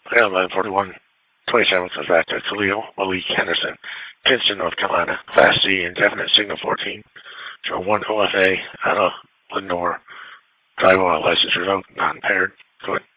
Yeah, 1141 27th of that. Khalil Malik Henderson, Kinston, North Carolina. Class C, indefinite signal 14. Show 1 OFA out of Lenore. Driver license revoked, not impaired. Go ahead.